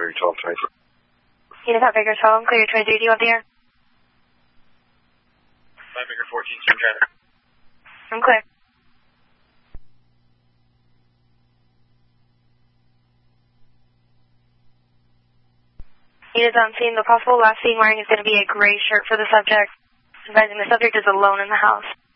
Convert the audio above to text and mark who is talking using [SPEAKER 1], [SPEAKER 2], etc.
[SPEAKER 1] Bigger Tall 24.
[SPEAKER 2] Unit out Bigger Tall, clear 23, do you want the air?
[SPEAKER 1] 5 Bigger 14, same driver.
[SPEAKER 2] I'm clear. Units on scene, the possible last scene wearing is going to be a gray shirt for the subject. Advising the subject is alone in the house.